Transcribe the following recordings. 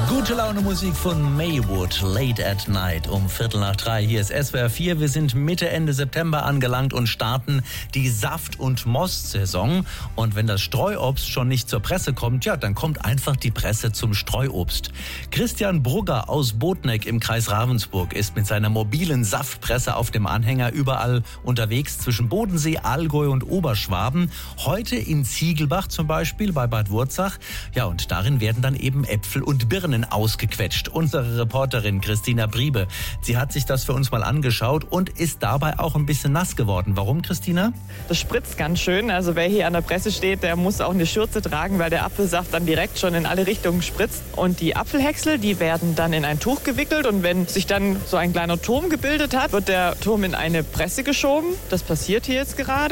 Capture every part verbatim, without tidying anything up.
Gute Laune Musik von Maywood, Late at Night um Viertel nach drei. Hier ist S W R vier. Wir sind Mitte, Ende September angelangt und starten die Saft- und Most-Saison. Und wenn das Streuobst schon nicht zur Presse kommt, ja, dann kommt einfach die Presse zum Streuobst. Christian Brugger aus Botneck im Kreis Ravensburg ist mit seiner mobilen Saftpresse auf dem Anhänger überall unterwegs zwischen Bodensee, Allgäu und Oberschwaben. Heute in Ziegelbach zum Beispiel bei Bad Wurzach. Ja, und darin werden dann eben Äpfel und Birnen ausgequetscht. Unsere Reporterin Christina Briebe, sie hat sich das für uns mal angeschaut und ist dabei auch ein bisschen nass geworden. Warum, Christina? Das spritzt ganz schön. Also wer hier an der Presse steht, der muss auch eine Schürze tragen, weil der Apfelsaft dann direkt schon in alle Richtungen spritzt. Und die Apfelhäcksel, die werden dann in ein Tuch gewickelt und wenn sich dann so ein kleiner Turm gebildet hat, wird der Turm in eine Presse geschoben. Das passiert hier jetzt gerade.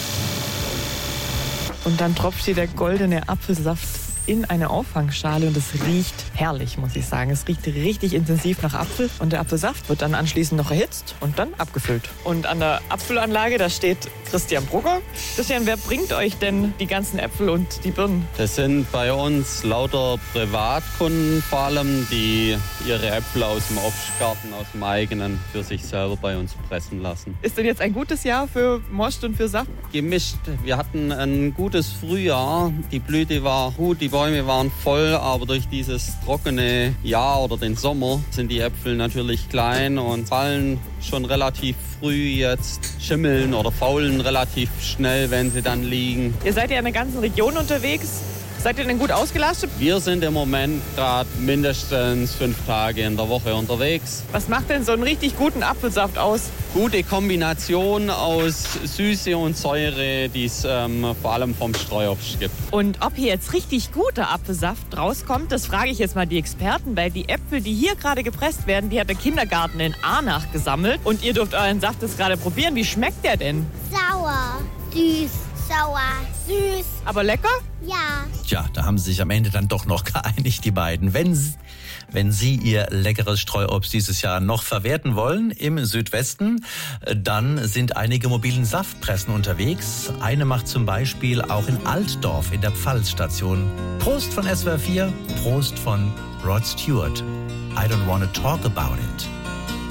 Und dann tropft hier der goldene Apfelsaft in eine Auffangschale und es riecht herrlich, muss ich sagen. Es riecht richtig intensiv nach Apfel und der Apfelsaft wird dann anschließend noch erhitzt und dann abgefüllt. Und an der Apfelanlage, da steht Christian Brugger. Christian, wer bringt euch denn die ganzen Äpfel und die Birnen? Das sind bei uns lauter Privatkunden vor allem, die ihre Äpfel aus dem Obstgarten, aus dem eigenen, für sich selber bei uns pressen lassen. Ist denn jetzt ein gutes Jahr für Most und für Saft? Gemischt. Wir hatten ein gutes Frühjahr. Die Blüte war gut, die Bäume waren voll, aber durch dieses trockene Jahr oder den Sommer sind die Äpfel natürlich klein und fallen schon relativ früh jetzt, schimmeln oder faulen relativ schnell, wenn sie dann liegen. Ihr seid ja in der ganzen Region unterwegs. Seid ihr denn gut ausgelastet? Wir sind im Moment gerade mindestens fünf Tage in der Woche unterwegs. Was macht denn so einen richtig guten Apfelsaft aus? Gute Kombination aus Süße und Säure, die es ähm, vor allem vom Streuobst gibt. Und ob hier jetzt richtig guter Apfelsaft rauskommt, das frage ich jetzt mal die Experten, weil die Äpfel, die hier gerade gepresst werden, die hat der Kindergarten in Arnach gesammelt. Und ihr dürft euren Saft jetzt gerade probieren. Wie schmeckt der denn? Sauer, süß, sauer, süß. Aber lecker? Ja. Tja, da haben sie sich am Ende dann doch noch geeinigt, die beiden. Wenn, wenn Sie Ihr leckeres Streuobst dieses Jahr noch verwerten wollen im Südwesten, dann sind einige mobilen Saftpressen unterwegs. Eine macht zum Beispiel auch in Altdorf in der Pfalzstation. Prost von S W R vier, Prost von Rod Stewart. I don't wanna talk about it.